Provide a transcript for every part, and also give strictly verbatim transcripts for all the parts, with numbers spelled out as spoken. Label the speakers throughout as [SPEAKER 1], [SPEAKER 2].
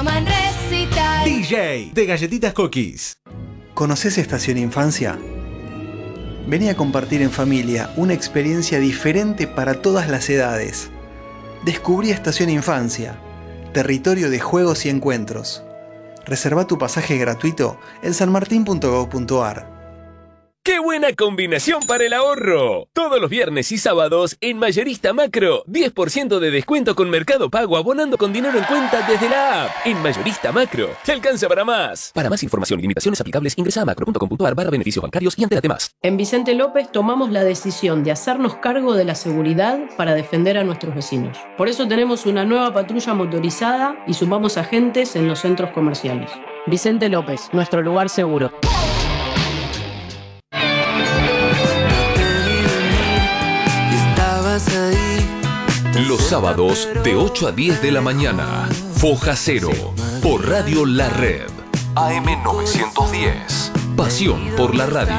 [SPEAKER 1] aman recitar.
[SPEAKER 2] D J de Galletitas Cookies.
[SPEAKER 3] ¿Conoces Estación Infancia? Vení a compartir en familia una experiencia diferente para todas las edades. Descubrí Estación Infancia, territorio de juegos y encuentros. Reserva tu pasaje gratuito en sanmartin punto gob punto ar.
[SPEAKER 4] ¡Qué buena combinación para el ahorro! Todos los viernes y sábados en Mayorista Macro, diez por ciento de descuento con Mercado Pago abonando con dinero en cuenta desde la app. En Mayorista Macro, te alcanza para más. Para más información y limitaciones aplicables, ingresa a macro punto com punto ar barra beneficios bancarios y entérate más.
[SPEAKER 5] En Vicente López tomamos la decisión de hacernos cargo de la seguridad para defender a nuestros vecinos. Por eso tenemos una nueva patrulla motorizada y sumamos agentes en los centros comerciales. Vicente López, nuestro lugar seguro.
[SPEAKER 6] Los sábados de ocho a diez de la mañana, Foja Cero, por Radio La Red, A M novecientos diez. Pasión por la radio.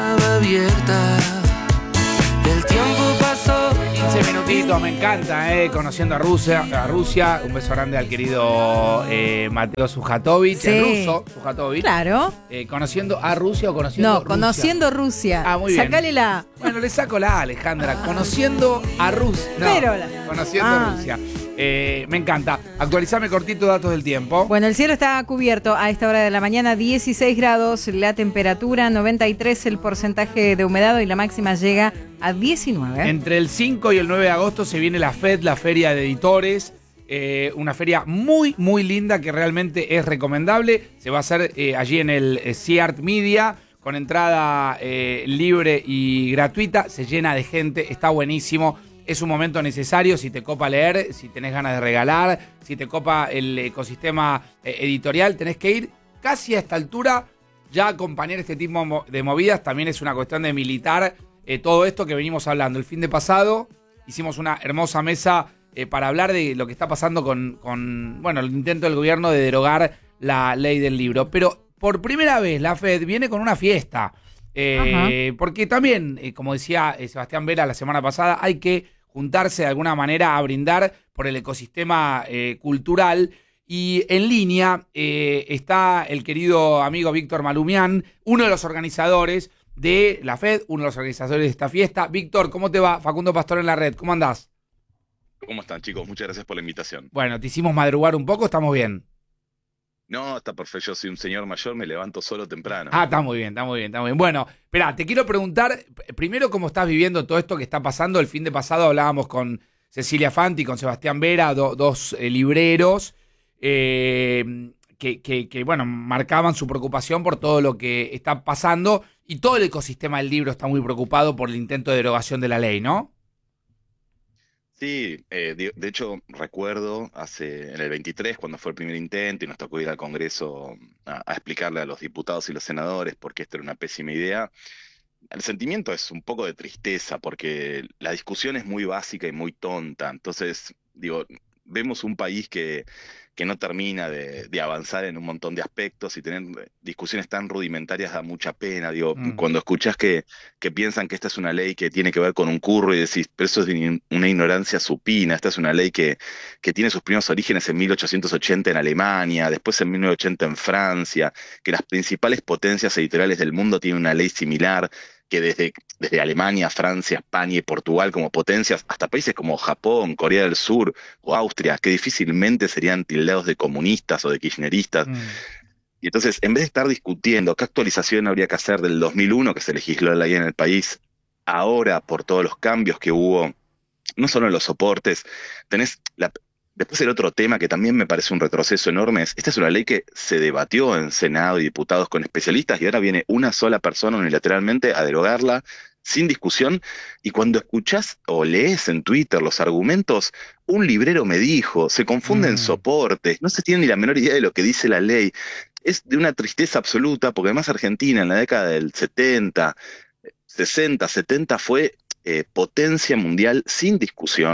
[SPEAKER 7] quince minutitos, me encanta, eh, conociendo a Rusia, a Rusia. Un beso grande al querido eh, Mateo Sujatovich,
[SPEAKER 8] Sí.
[SPEAKER 7] el ruso Sujatovich.
[SPEAKER 8] Claro.
[SPEAKER 7] Eh, ¿Conociendo a Rusia o conociendo
[SPEAKER 8] No,
[SPEAKER 7] Rusia?
[SPEAKER 8] conociendo Rusia.
[SPEAKER 7] Ah, muy bien.
[SPEAKER 8] Sacale la A.
[SPEAKER 7] Bueno, le saco la A, Alejandra. Conociendo a Rusia. No,
[SPEAKER 8] Pero la-
[SPEAKER 7] conociendo
[SPEAKER 8] Ah.
[SPEAKER 7] a Rusia. Eh, me encanta. Actualizame cortito datos del tiempo.
[SPEAKER 8] Bueno, el cielo está cubierto a esta hora de la mañana, dieciséis grados, la temperatura, noventa y tres el porcentaje de humedad y la máxima llega a diecinueve.
[SPEAKER 7] Entre el cinco y el nueve de agosto se viene la FED, la Feria de Editores. Eh, una feria muy, muy linda que realmente es recomendable. Se va a hacer eh, allí en el eh, C-Art Media con entrada eh, libre y gratuita. Se llena de gente, está buenísimo. Es un momento necesario si te copa leer, si tenés ganas de regalar, si te copa el ecosistema eh, editorial. Tenés que ir casi a esta altura ya a acompañar este tipo de movidas. También es una cuestión de militar eh, todo esto que venimos hablando. El fin de pasado hicimos una hermosa mesa eh, para hablar de lo que está pasando con, con bueno, el intento del gobierno de derogar la ley del libro. Pero por primera vez la FED viene con una fiesta. Eh, porque también, eh, como decía eh, Sebastián Vera la semana pasada, hay que juntarse de alguna manera a brindar por el ecosistema eh, cultural. Y en línea eh, está el querido amigo Víctor Malumian, uno de los organizadores de la FED, uno de los organizadores de esta fiesta. Víctor, ¿cómo te va? Facundo Pastor en la red, ¿cómo andás?
[SPEAKER 9] ¿Cómo están, chicos? Muchas gracias por la invitación.
[SPEAKER 7] Bueno, te hicimos madrugar un poco, ¿estamos bien?
[SPEAKER 9] No, está perfecto. Yo soy un señor mayor, me levanto solo temprano.
[SPEAKER 7] Ah, está muy bien, está muy bien, está muy bien. Bueno, espera, te quiero preguntar primero cómo estás viviendo todo esto que está pasando. El fin de pasado hablábamos con Cecilia Fanti, con Sebastián Vera, do, dos eh, libreros eh, que, que, que, bueno, marcaban su preocupación por todo lo que está pasando y todo el ecosistema del libro está muy preocupado por el intento de derogación de la ley, ¿no?
[SPEAKER 9] Sí, eh, de, de hecho recuerdo hace en el veintitrés cuando fue el primer intento y nos tocó ir al Congreso a, a explicarle a los diputados y los senadores por qué esto era una pésima idea. El sentimiento es un poco de tristeza porque la discusión es muy básica y muy tonta. Entonces, digo, vemos un país que, que no termina de, de avanzar en un montón de aspectos y tener discusiones tan rudimentarias da mucha pena. Digo, mm. cuando escuchás que, que piensan que esta es una ley que tiene que ver con un curro y decís, pero eso es una ignorancia supina, esta es una ley que, que tiene sus primeros orígenes en mil ochocientos ochenta en Alemania, después en mil novecientos ochenta en Francia, que las principales potencias editoriales del mundo tienen una ley similar, que desde, desde Alemania, Francia, España y Portugal como potencias, hasta países como Japón, Corea del Sur o Austria, que difícilmente serían tildados de comunistas o de kirchneristas. Mm. Y entonces, en vez de estar discutiendo qué actualización habría que hacer del dos mil uno, que se legisló la ley en el país, ahora por todos los cambios que hubo, no solo en los soportes, tenés la... Después el otro tema que también me parece un retroceso enorme es, esta es una ley que se debatió en Senado y diputados con especialistas y ahora viene una sola persona unilateralmente a derogarla sin discusión. Y cuando escuchás o lees en Twitter los argumentos, un librero me dijo, se confunden mm. soportes, no se tiene ni la menor idea de lo que dice la ley. Es de una tristeza absoluta porque además Argentina en la década del setenta, sesenta, setenta fue eh, potencia mundial sin discusión.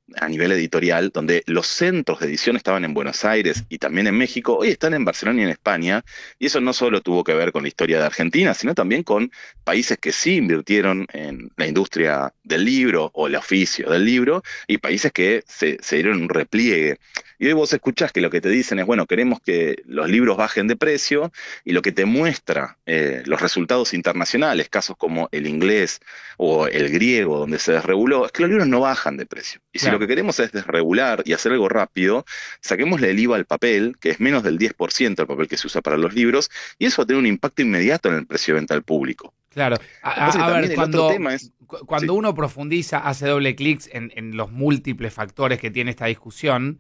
[SPEAKER 9] a nivel editorial, donde los centros de edición estaban en Buenos Aires y también en México, hoy están en Barcelona y en España, y eso no solo tuvo que ver con la historia de Argentina, sino también con países que sí invirtieron en la industria del libro o el oficio del libro, y países que se, se dieron un repliegue. Y hoy vos escuchás que lo que te dicen es, bueno, queremos que los libros bajen de precio, y lo que te muestra eh, los resultados internacionales, casos como el inglés o el griego, donde se desreguló, es que los libros no bajan de precio. Y si
[SPEAKER 7] Claro.
[SPEAKER 9] lo que queremos es desregular y hacer algo rápido, saquémosle el I V A al papel, que es menos del diez por ciento el papel que se usa para los libros, y eso va a tener un impacto inmediato en el precio de venta al público.
[SPEAKER 7] Claro. A, a-
[SPEAKER 9] Pasa que
[SPEAKER 7] a
[SPEAKER 9] también
[SPEAKER 7] ver,
[SPEAKER 9] el
[SPEAKER 7] cuando,
[SPEAKER 9] otro tema es-
[SPEAKER 7] cu- cuando
[SPEAKER 9] sí.
[SPEAKER 7] uno profundiza, hace doble clics en, en los múltiples factores que tiene esta discusión,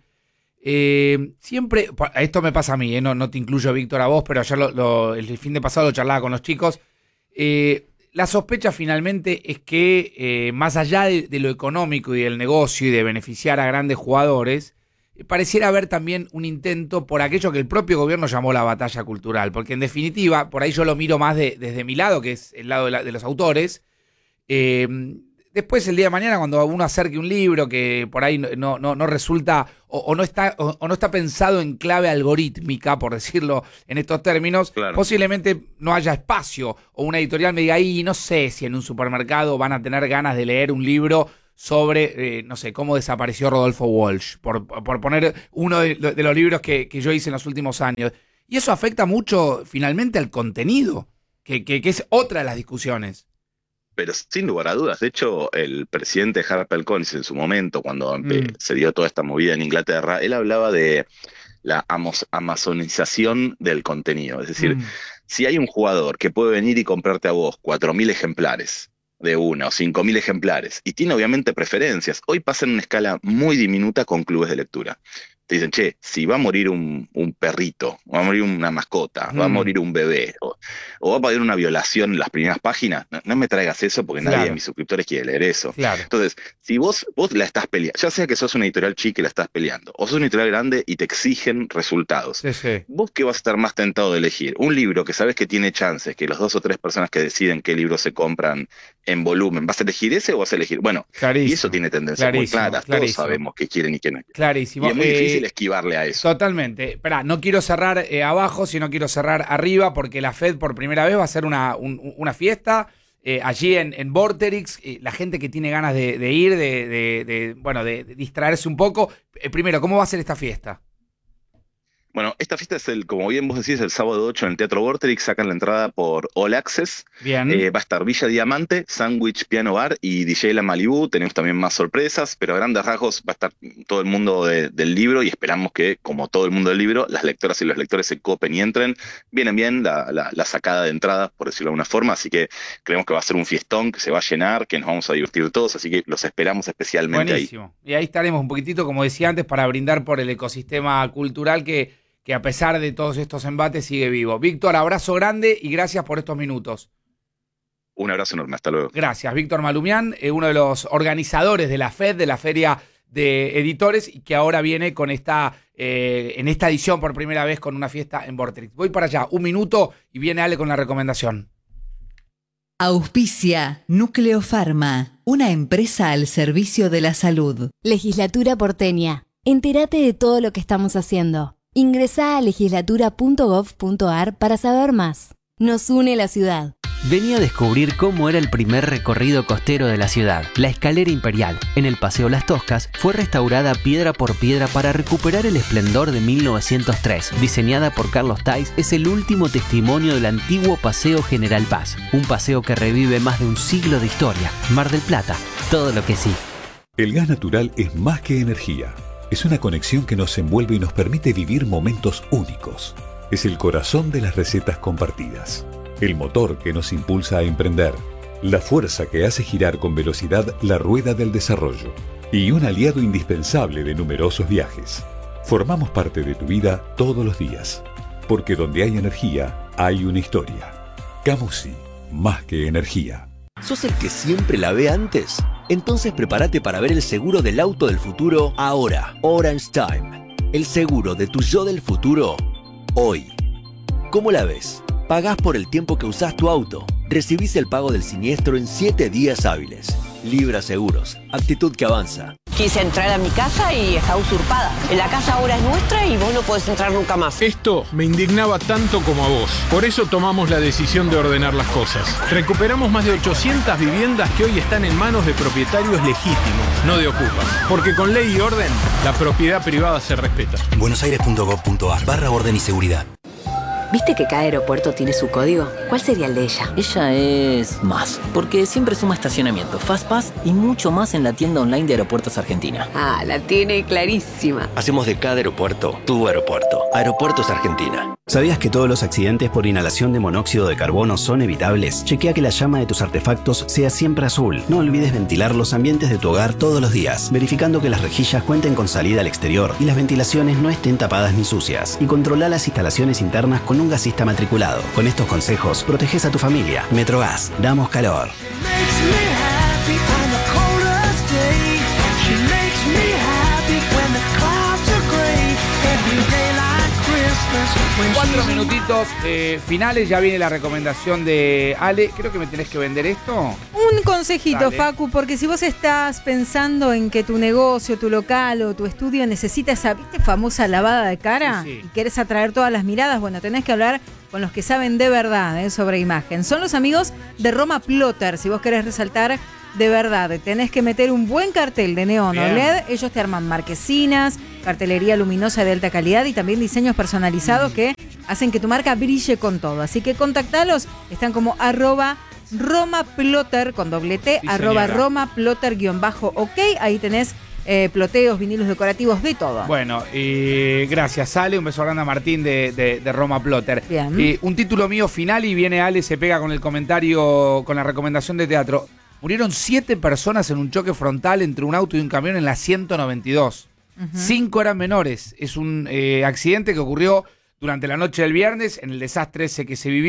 [SPEAKER 7] eh, siempre, pa- esto me pasa a mí, eh, no, no te incluyo, Víctor, a vos, pero ayer lo- lo- el fin de pasado lo charlaba con los chicos. eh, La sospecha finalmente es que, eh, más allá de, de lo económico y del negocio y de beneficiar a grandes jugadores, eh, pareciera haber también un intento por aquello que el propio gobierno llamó la batalla cultural. Porque en definitiva, por ahí yo lo miro más de- desde mi lado, que es el lado de, la- de los autores. Eh, después, el día de mañana, cuando uno acerque un libro que por ahí no, no, no resulta o, o no está, o, o no está pensado en clave algorítmica, por decirlo en estos términos,
[SPEAKER 9] Claro.
[SPEAKER 7] posiblemente no haya espacio, o una editorial me diga, y no sé si en un supermercado van a tener ganas de leer un libro sobre, eh, no sé, cómo desapareció Rodolfo Walsh, por, por poner uno de, de los libros que, que yo hice en los últimos años. Y eso afecta mucho finalmente al contenido, que, que, que es otra de las discusiones.
[SPEAKER 9] Pero sin lugar a dudas, de hecho, el presidente HarperCollins en su momento, cuando empe-
[SPEAKER 7] Mm.
[SPEAKER 9] se dio toda esta movida en Inglaterra, él hablaba de la amos- amazonización del contenido. Es decir,
[SPEAKER 7] Mm.
[SPEAKER 9] si hay un jugador que puede venir y comprarte a vos cuatro mil ejemplares de una o cinco mil ejemplares, y tiene obviamente preferencias, hoy pasa en una escala muy diminuta con clubes de lectura. Te dicen, che, si va a morir un, un perrito, va a morir una mascota, va a
[SPEAKER 7] Mm.
[SPEAKER 9] morir un bebé, o, o va a haber una violación en las primeras páginas, no, no me traigas eso porque nadie
[SPEAKER 7] Claro.
[SPEAKER 9] de mis suscriptores quiere leer eso.
[SPEAKER 7] Claro.
[SPEAKER 9] Entonces, si vos, vos la estás peleando, ya sea que sos una editorial chica y la estás peleando, o sos una editorial grande y te exigen resultados,
[SPEAKER 7] Sí, sí.
[SPEAKER 9] ¿vos qué vas a estar más tentado de elegir? Un libro que sabes que tiene chances, que los dos o tres personas que deciden qué libros se compran en volumen, ¿vas a elegir ese o vas a elegir? Bueno,
[SPEAKER 7] Clarísimo.
[SPEAKER 9] y eso tiene tendencias muy
[SPEAKER 7] Clarísimo,
[SPEAKER 9] claras,
[SPEAKER 7] clarísimo.
[SPEAKER 9] todos sabemos qué quieren y qué no.
[SPEAKER 7] Clarísimo.
[SPEAKER 9] Y es muy
[SPEAKER 7] Eh,
[SPEAKER 9] difícil esquivarle a eso.
[SPEAKER 7] Totalmente. Esperá, no quiero cerrar eh, abajo, sino quiero cerrar arriba, porque la Fed por primera vez va a hacer una, un- una fiesta eh, allí en, en Vorterix. Eh, la gente que tiene ganas de, de ir, de, de- de, bueno, de, de distraerse un poco. Eh, primero, ¿cómo va a ser esta fiesta?
[SPEAKER 9] Bueno, esta fiesta es el, como bien vos decís, el sábado ocho en el Teatro Vorterix, sacan la entrada por All Access.
[SPEAKER 7] Bien.
[SPEAKER 9] Eh, va a estar Villa Diamante, Sandwich Piano Bar y D J La Malibu. Tenemos también más sorpresas, pero a grandes rasgos va a estar todo el mundo de- del libro, y esperamos que, como todo el mundo del libro, las lectoras y los lectores se copen y entren. Vienen bien la, la, la sacada de entrada, por decirlo de alguna forma, así que creemos que va a ser un fiestón, que se va a llenar, que nos vamos a divertir todos, así que los esperamos especialmente ahí.
[SPEAKER 7] Buenísimo. Y ahí estaremos un poquitito, como decía antes, para brindar por el ecosistema cultural que, que a pesar de todos estos embates sigue vivo. Víctor, abrazo grande y gracias por estos minutos.
[SPEAKER 9] Un abrazo enorme, hasta luego.
[SPEAKER 7] Gracias, Víctor Malumián, eh, uno de los organizadores de la Fed, de la Feria de Editores, y que ahora viene con esta, eh, en esta edición por primera vez con una fiesta en Vorterix. Voy para allá, un minuto, y viene Ale con la recomendación.
[SPEAKER 1] Auspicia Núcleo Pharma, una empresa al servicio de la salud.
[SPEAKER 10] Legislatura porteña. Entérate de todo lo que estamos haciendo. Ingresá a legislatura punto gov punto ar para saber más. Nos une la ciudad.
[SPEAKER 11] Vení a descubrir cómo era el primer recorrido costero de la ciudad. La escalera imperial, en el Paseo Las Toscas, fue restaurada piedra por piedra para recuperar el esplendor de mil novecientos tres. Diseñada por Carlos Tais, es el último testimonio del antiguo Paseo General Paz. Un paseo que revive más de un siglo de historia. Mar del Plata, todo lo que sí.
[SPEAKER 2] El gas natural es más que energía. Es una conexión que nos envuelve y nos permite vivir momentos únicos. Es el corazón de las recetas compartidas. El motor que nos impulsa a emprender. La fuerza que hace girar con velocidad la rueda del desarrollo. Y un aliado indispensable de numerosos viajes. Formamos parte de tu vida todos los días. Porque donde hay energía, hay una historia. Camusi, más que energía.
[SPEAKER 12] ¿Sos el que siempre la ve antes? Entonces prepárate para ver el seguro del auto del futuro ahora. Orange Time. El seguro de tu yo del futuro hoy. ¿Cómo la ves? Pagás por el tiempo que usás tu auto. Recibís el pago del siniestro en siete días hábiles. Libra Seguros. Actitud que avanza.
[SPEAKER 13] Quise entrar a mi casa y está usurpada. La casa ahora es nuestra y vos no podés entrar nunca más.
[SPEAKER 14] Esto me indignaba tanto como a vos. Por eso tomamos la decisión de ordenar las cosas. Recuperamos más de ochocientas viviendas que hoy están en manos de propietarios legítimos, no de ocupas. Porque con ley y orden, la propiedad privada se respeta.
[SPEAKER 15] buenosaires punto gov punto ar barra orden y seguridad.
[SPEAKER 16] ¿Viste que cada aeropuerto tiene su código? ¿Cuál sería el de ella?
[SPEAKER 17] Ella es más, porque siempre suma estacionamiento, FastPass y mucho más en la tienda online de Aeropuertos Argentina.
[SPEAKER 16] Ah, la tiene clarísima.
[SPEAKER 12] Hacemos de cada aeropuerto tu aeropuerto. Aeropuertos Argentina.
[SPEAKER 18] ¿Sabías que todos los accidentes por inhalación de monóxido de carbono son evitables? Chequea que la llama de tus artefactos sea siempre azul. No olvides ventilar los ambientes de tu hogar todos los días, verificando que las rejillas cuenten con salida al exterior y las ventilaciones no estén tapadas ni sucias. Y controla las instalaciones internas con un gasista matriculado. Con estos consejos, proteges a tu familia. Metrogas, damos calor.
[SPEAKER 7] Cuatro minutitos eh, finales, ya viene la recomendación de Ale. Creo que me tenés que vender esto.
[SPEAKER 8] Un consejito, Dale. Facu, porque si vos estás pensando en que tu negocio, tu local o tu estudio necesita esa, ¿viste, famosa lavada de cara? Sí, sí. Y querés atraer todas las miradas, bueno, tenés que hablar con los que saben de verdad eh, sobre imagen. Son los amigos de Roma Plotter. Si vos querés resaltar de verdad, tenés que meter un buen cartel de neón o L E D. Ellos te arman marquesinas, cartelería luminosa de alta calidad y también diseños personalizados mm. que hacen que tu marca brille con todo. Así que contactalos, están como arroba Roma Plotter con doble T, sí, arroba Roma Plotter guión bajo ok. Ahí tenés eh, ploteos, vinilos decorativos, de todo.
[SPEAKER 7] Bueno, y gracias Ale, un beso grande a Martín de, de, de Roma Plotter.
[SPEAKER 8] Bien.
[SPEAKER 7] Y un título mío final y viene Ale, se pega con el comentario, con la recomendación de teatro. Murieron siete personas en un choque frontal entre un auto y un camión en la ciento noventa y dos. Uh-huh. Cinco eran menores. Es un eh, accidente que ocurrió durante la noche del viernes en el desastre ese que se vivió.